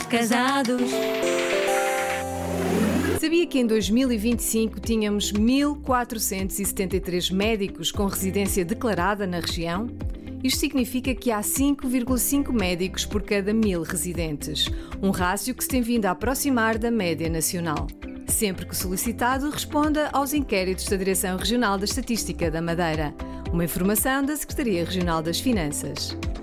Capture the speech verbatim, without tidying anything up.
casados. Sabia que em dois mil e vinte e cinco tínhamos mil quatrocentos e setenta e três médicos com residência declarada na região? Isto significa que há cinco vírgula cinco médicos por cada mil residentes, um rácio que se tem vindo a aproximar da média nacional. Sempre que solicitado, responda aos inquéritos da Direção Regional da Estatística da Madeira. Uma informação da Secretaria Regional das Finanças.